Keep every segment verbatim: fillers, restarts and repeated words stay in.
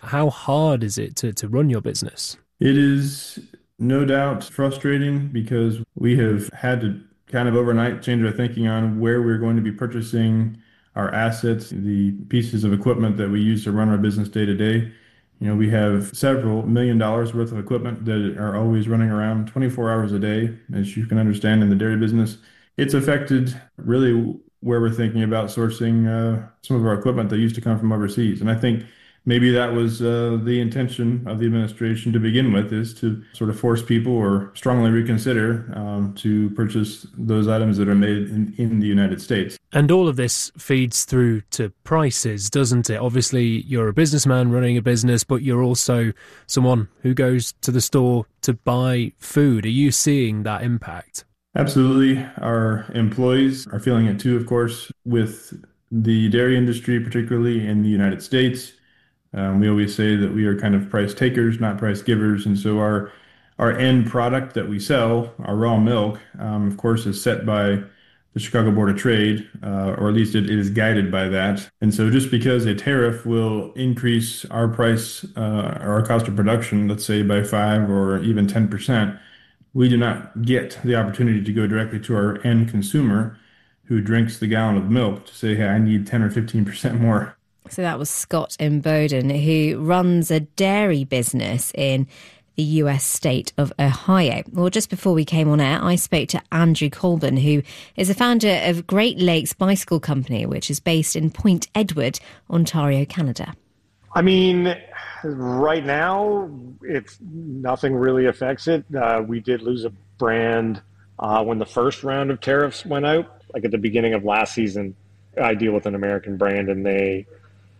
How hard is it to, to run your business? It is no doubt frustrating because we have had to kind of overnight change our thinking on where we're going to be purchasing our assets, the pieces of equipment that we use to run our business day to day. You know, we have several million dollars worth of equipment that are always running around twenty-four hours a day, as you can understand in the dairy business. It's affected really where we're thinking about sourcing uh, some of our equipment that used to come from overseas. And I think maybe that was uh, the intention of the administration to begin with, is to sort of force people or strongly reconsider um, to purchase those items that are made in, in the United States. And all of this feeds through to prices, doesn't it? Obviously, you're a businessman running a business, but you're also someone who goes to the store to buy food. Are you seeing that impact? Absolutely. Our employees are feeling it too, of course, with the dairy industry, particularly in the United States. Um, we always say that we are kind of price takers, not price givers. And so our our end product that we sell, our raw milk, um, of course, is set by the Chicago Board of Trade, uh, or at least it, it is guided by that. And so just because a tariff will increase our price, uh, or our cost of production, let's say by five or even ten percent, we do not get the opportunity to go directly to our end consumer who drinks the gallon of milk to say, hey, I need ten or fifteen percent more. So that was Scott Imboden, who runs a dairy business in the U S state of Ohio. Well, just before we came on air, I spoke to Andrew Colburn, who is the founder of Great Lakes Bicycle Company, which is based in Point Edward, Ontario, Canada. I mean, right now, it's nothing really affects it. Uh, we did lose a brand uh, when the first round of tariffs went out, like at the beginning of last season. I deal with an American brand, and they,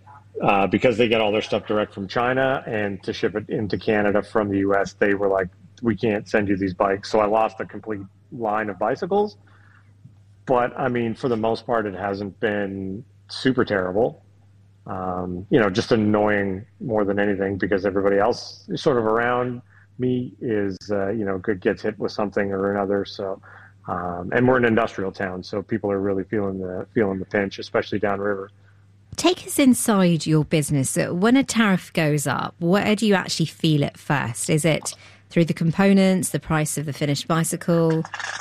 uh, because they get all their stuff direct from China and to ship it into Canada from the U S, they were like, we can't send you these bikes. So I lost a complete line of bicycles. But I mean, for the most part, it hasn't been super terrible. Um, you know, just annoying more than anything, because everybody else sort of around me is, uh, you know, gets hit with something or another. So, um, and we're an industrial town, so people are really feeling the feeling the pinch, especially downriver. Take us inside your business. When a tariff goes up, where do you actually feel it first? Is it through the components, the price of the finished bicycle?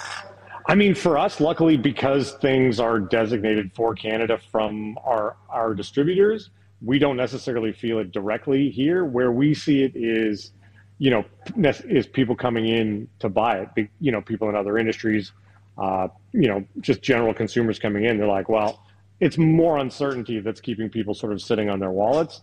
I mean, for us, luckily, because things are designated for Canada from our, our distributors, we don't necessarily feel it directly here. Where we see it is, you know, is people coming in to buy it. You know, people in other industries, uh, you know, just general consumers coming in. They're like, well, it's more uncertainty that's keeping people sort of sitting on their wallets,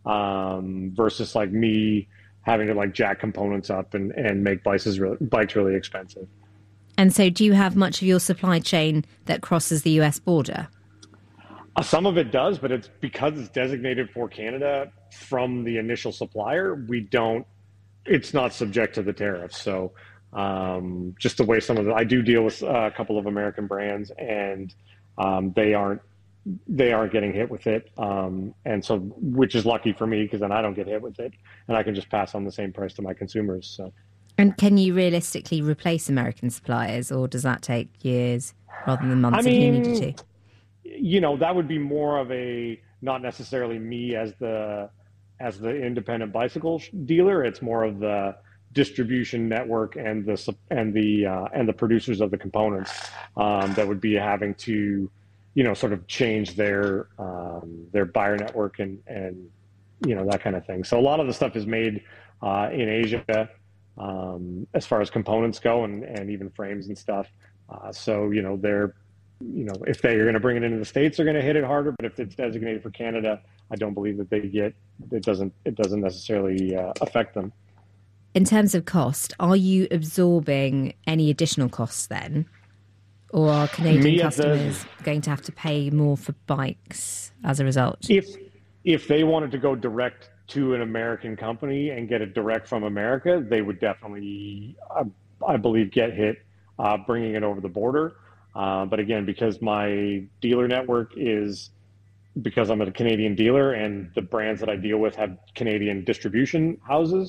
um, versus like me having to like jack components up and, and make bikes really, bikes really expensive. And so do you have much of your supply chain that crosses the U S border? Uh, some of it does, but it's because it's designated for Canada from the initial supplier. We don't, it's not subject to the tariffs. So um, just the way some of the, I do deal with uh, a couple of American brands, and um, they aren't, they aren't getting hit with it. Um, and so, which is lucky for me, because then I don't get hit with it and I can just pass on the same price to my consumers. So. And can you realistically replace American suppliers, or does that take years rather than months I mean, if you needed to? You know, that would be more of a, not necessarily me as the, as the independent bicycle dealer. It's more of the distribution network and the, and the, uh, and the producers of the components um, that would be having to, you know, sort of change their, um, their buyer network and, and, you know, that kind of thing. So a lot of the stuff is made uh, in Asia, um, as far as components go, and, and even frames and stuff. Uh, so, you know, they're, you know, if they're going to bring it into the States, they're going to hit it harder. But if it's designated for Canada, I don't believe that they get, it doesn't, it doesn't necessarily uh, affect them. In terms of cost, are you absorbing any additional costs then? Or are Canadian Me customers the, going to have to pay more for bikes as a result? If, if they wanted to go direct to an American company and get it direct from America, they would definitely, I, I believe, get hit uh, bringing it over the border. Uh, but again, because my dealer network is, because I'm a Canadian dealer and the brands that I deal with have Canadian distribution houses,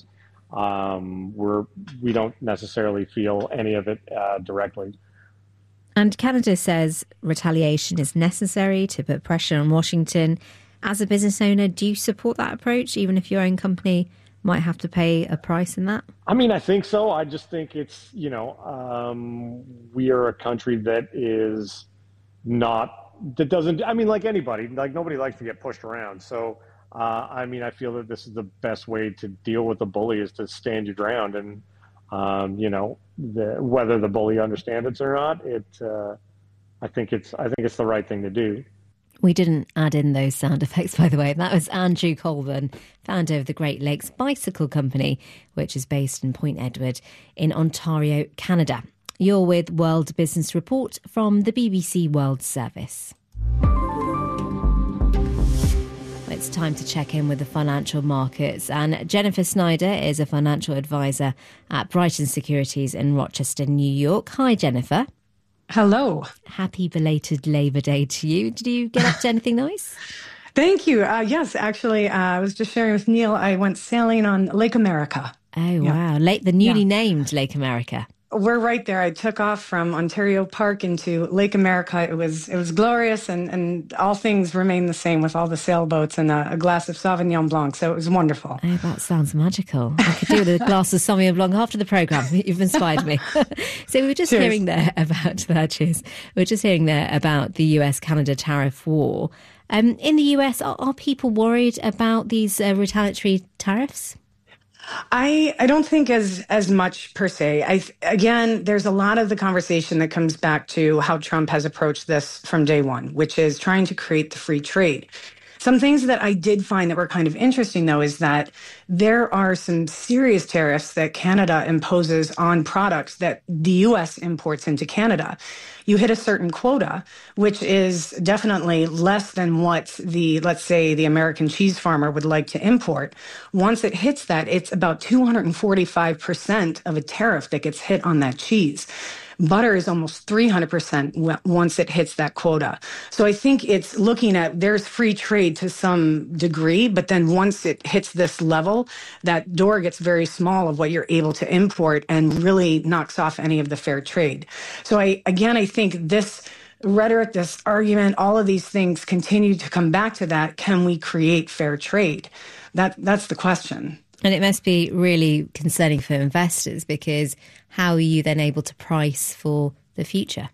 um, we're, we don't necessarily feel any of it uh, directly. And Canada says retaliation is necessary to put pressure on Washington. As a business owner, do you support that approach, even if your own company might have to pay a price in that? I mean, I think so. I just think it's, you know, um, we are a country that is not, that doesn't, I mean, like anybody, like nobody likes to get pushed around. So, uh, I mean, I feel that this is the best way to deal with the bully is to stand your ground. And, um, you know, the, whether the bully understands it or not, it, uh, I think it's, I think it's the right thing to do. We didn't add in those sound effects, by the way. That was Andrew Colburn, founder of the Great Lakes Bicycle Company, which is based in Point Edward in Ontario, Canada. You're with World Business Report from the B B C World Service. It's time to check in with the financial markets. And Jennifer Snyder is a financial advisor at Brighton Securities in Rochester, New York. Hi, Jennifer. Hello. Happy belated Labour Day to you. Did you get up to anything nice? Thank you. Uh, yes, actually, uh, I was just sharing with Neil, I went sailing on Lake America. Oh, yeah. wow. Lake, the newly yeah. named Lake America. We're right there. I took off from Ontario Park into Lake America. It was it was glorious, and, and all things remain the same with all the sailboats and a, a glass of Sauvignon Blanc. So it was wonderful. Oh, that sounds magical. I could do with a glass of Sauvignon Blanc after the programme. You've inspired me. So we were just cheers. hearing there about that. Cheers. We were just hearing there about the U S Canada tariff war. Um, in the U S, are, are people worried about these uh, retaliatory tariffs? I, I don't think as as much per se. I again, there's a lot of the conversation that comes back to how Trump has approached this from day one, which is trying to create the free trade. Some things that I did find that were kind of interesting, though, is that there are some serious tariffs that Canada imposes on products that the U S imports into Canada. You hit a certain quota, which is definitely less than what the, let's say, the American cheese farmer would like to import. Once it hits that, it's about two hundred forty-five percent of a tariff that gets hit on that cheese. Butter is almost three hundred percent once it hits that quota. So I think it's looking at, there's free trade to some degree, but then once it hits this level, that door gets very small of what you're able to import and really knocks off any of the fair trade. So I, again, I think this rhetoric, this argument, all of these things continue to come back to that. Can we create fair trade? That that's the question. And it must be really concerning for investors, because how are you then able to price for the future?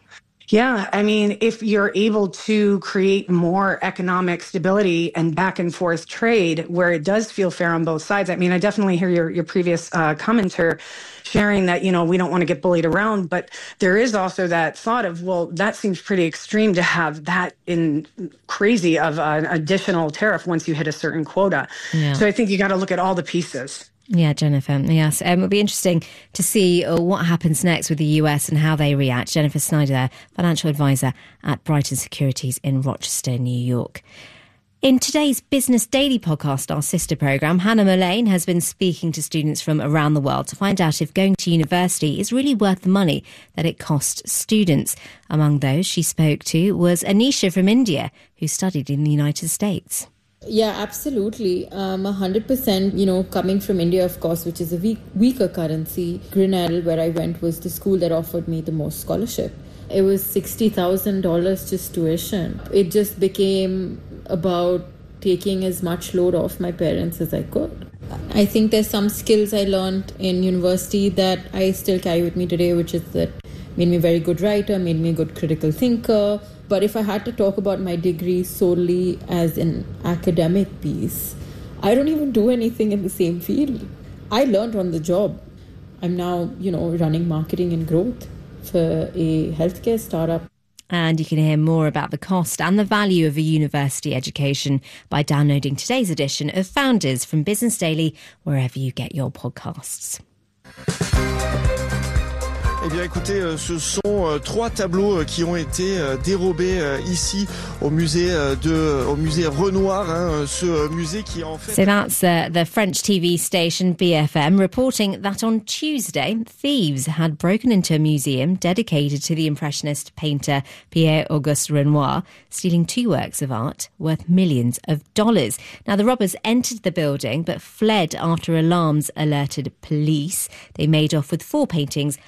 Yeah, I mean, if you're able to create more economic stability and back and forth trade where it does feel fair on both sides. I mean, I definitely hear your, your previous uh, commenter sharing that, you know, we don't want to get bullied around. But there is also that thought of, well, that seems pretty extreme to have that in crazy of an additional tariff once you hit a certain quota. Yeah. So I think you got to look at all the pieces. Yeah, Jennifer. Yes. Um, it'll be interesting to see uh, what happens next with the U S and how they react. Jennifer Snyder, financial advisor at Brighton Securities in Rochester, New York. In today's Business Daily podcast, our sister programme, Hannah Mullane has been speaking to students from around the world to find out if going to university is really worth the money that it costs students. Among those she spoke to was Anisha from India, who studied in the United States. Yeah, absolutely. Um, one hundred percent, you know, coming from India, of course, which is a weak, weaker currency. Grinnell, where I went, was the school that offered me the most scholarship. It was sixty thousand dollars just tuition. It just became about taking as much load off my parents as I could. I think there's some skills I learned in university that I still carry with me today, which is that made me a very good writer, made me a good critical thinker. But if I had to talk about my degree solely as an academic piece, I don't even do anything in the same field. I learned on the job. I'm now, you know, running marketing and growth for a healthcare startup. And you can hear more about the cost and the value of a university education by downloading today's edition of Founders from Business Daily, wherever you get your podcasts. Eh bien écoutez, euh, ce sont euh, trois tableaux euh, qui ont été euh, dérobés euh, ici au musée euh, de au musée Renoir, hein, ce euh, musée qui en fait. So that's uh, the French T V station B F M reporting that on Tuesday, thieves had broken into a museum dedicated to the Impressionist painter Pierre-Auguste Renoir, stealing two works of art worth millions of dollars. Now the robbers entered the building but fled after alarms alerted police. They made off with four paintings, but two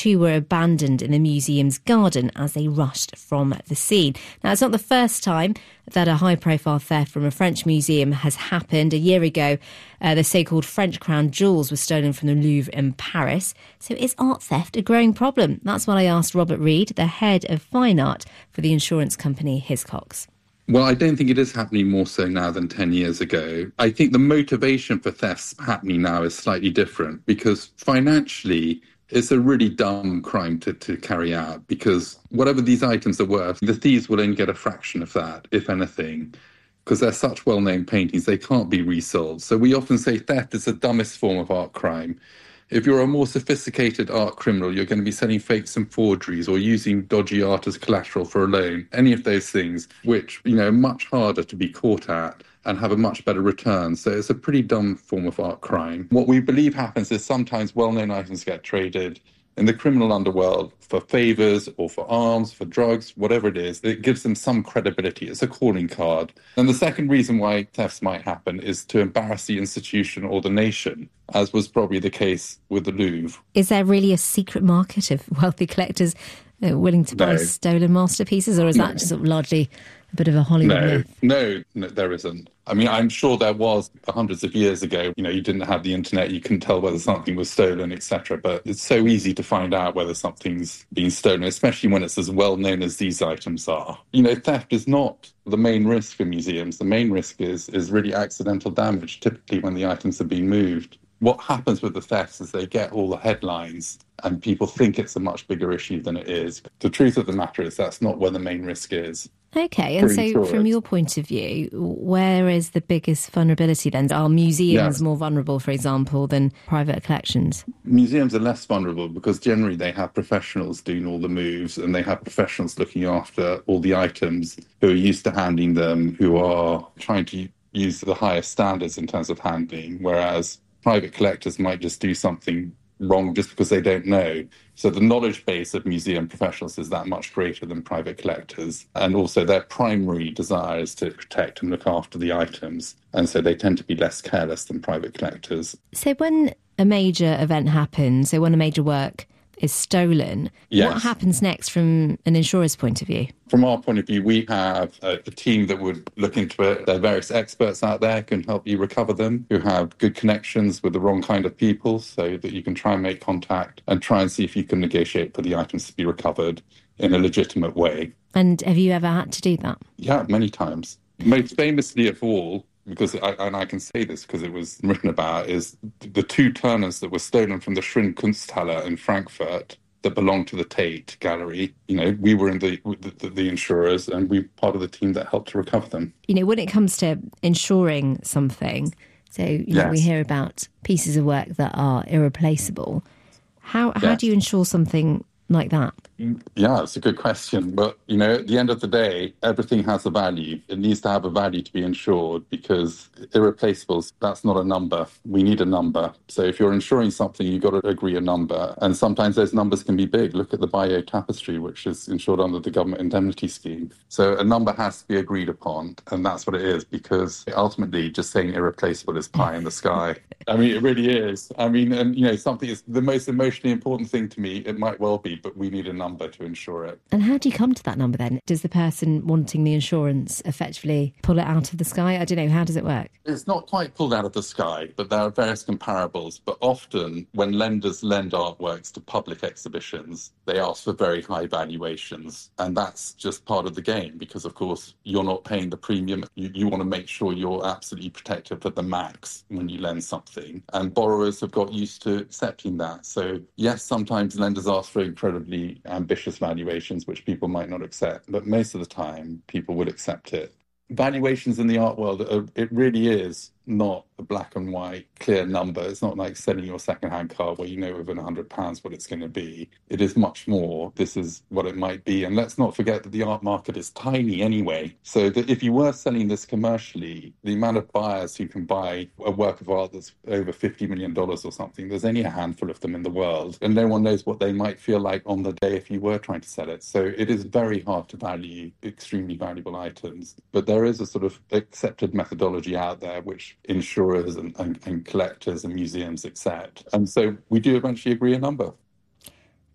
two were abandoned in the museum's garden as they rushed from the scene. Now, it's not the first time that a high-profile theft from a French museum has happened. A year ago, uh, the so-called French crown jewels were stolen from the Louvre in Paris. So is art theft a growing problem? That's what I asked Robert Reed, the head of fine art for the insurance company Hiscox. Well, I don't think it is happening more so now than ten years ago. I think the motivation for thefts happening now is slightly different because financially, it's a really dumb crime to, to carry out because whatever these items are worth, the thieves will only get a fraction of that, if anything, because they're such well-known paintings, they can't be resold. So we often say theft is the dumbest form of art crime. If you're a more sophisticated art criminal, you're going to be selling fakes and forgeries or using dodgy art as collateral for a loan, any of those things, which, you know, are much harder to be caught at and have a much better return. So it's a pretty dumb form of art crime. What we believe happens is sometimes well-known items get traded in the criminal underworld for favours or for arms, for drugs, whatever it is. It gives them some credibility. It's a calling card. And the second reason why thefts might happen is to embarrass the institution or the nation, as was probably the case with the Louvre. Is there really a secret market of wealthy collectors uh, willing to buy No. stolen masterpieces, or is No. that just sort of largely a bit of a Hollywood No, myth? no, no, there isn't. I mean, I'm sure there was hundreds of years ago. You know, you didn't have the internet, you couldn't tell whether something was stolen, et cetera. But it's so easy to find out whether something's been stolen, especially when it's as well known as these items are. You know, theft is not the main risk for museums. The main risk is is really accidental damage, typically when the items have been moved. What happens with the thefts is they get all the headlines and people think it's a much bigger issue than it is. The truth of the matter is that's not where the main risk is. Okay, and so insurance. from your point of view, where is the biggest vulnerability then? Are museums Yeah. more vulnerable, for example, than private collections? Museums are less vulnerable because generally they have professionals doing all the moves and they have professionals looking after all the items who are used to handling them, who are trying to use the highest standards in terms of handling, whereas private collectors might just do something wrong just because they don't know. So the knowledge base of museum professionals is that much greater than private collectors. And also their primary desire is to protect and look after the items. And so they tend to be less careless than private collectors. So when a major event happens, so when a major work is stolen, Yes. what happens next from an insurer's point of view? From our point of view, we have a, a team that would look into it. There are various experts out there who can help you recover them, who have good connections with the wrong kind of people so that you can try and make contact and try and see if you can negotiate for the items to be recovered in a legitimate way. And have you ever had to do that? Yeah, many times. Most famously of all, because I, and I can say this because it was written about, is the two Turners that were stolen from the Schrin Kunsthalle in Frankfurt that belonged to the Tate Gallery. You know, we were in the, the the insurers and we were part of the team that helped to recover them. You know, when it comes to insuring something, so you know, Yes. we hear about pieces of work that are irreplaceable. How how Yes. do you insure something like that? Yeah, it's a good question. But, you know, at the end of the day, everything has a value. It needs to have a value to be insured because irreplaceables, that's not a number. We need a number. So if you're insuring something, you've got to agree a number. And sometimes those numbers can be big. Look at the Bayeux Tapestry, which is insured under the government indemnity scheme. So a number has to be agreed upon. And that's what it is, because ultimately just saying irreplaceable is pie in the sky. I mean, it really is. I mean, and, you know, something is the most emotionally important thing to me. It might well be, but we need a number to insure it. And how do you come to that number then? Does the person wanting the insurance effectively pull it out of the sky? I don't know. How does it work? It's not quite pulled out of the sky, but there are various comparables. But often when lenders lend artworks to public exhibitions, they ask for very high valuations. And that's just part of the game because, of course, you're not paying the premium. You, you want to make sure you're absolutely protected at the max when you lend something. And borrowers have got used to accepting that. So, yes, sometimes lenders ask for incredibly ambitious valuations, which people might not accept. But most of the time, people would accept it. Valuations in the art world, are, it really is not a black and white clear number. It's not like selling your second-hand car where you know within one hundred pounds what it's going to be. It is much more. This is what it might be. And let's not forget that the art market is tiny anyway. So that if you were selling this commercially, the amount of buyers who can buy a work of art that's over fifty million dollars or something, there's only a handful of them in the world. And no one knows what they might feel like on the day if you were trying to sell it. So it is very hard to value extremely valuable items. But there is a sort of accepted methodology out there which insurers and, and, and collectors and museums accept. And so we do eventually agree a number.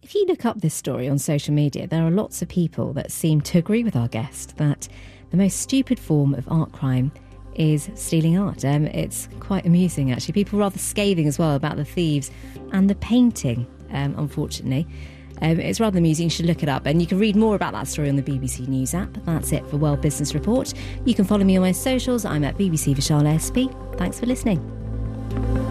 If you look up this story on social media, there are lots of people that seem to agree with our guest that the most stupid form of art crime is stealing art. Um, it's quite amusing, actually. People rather scathing as well about the thieves and the painting, um, unfortunately. Um, it's rather amusing. You should look it up. And you can read more about that story on the B B C News app. That's it for World Business Report. You can follow me on my socials. I'm at B B C Vishal S P. Thanks for listening.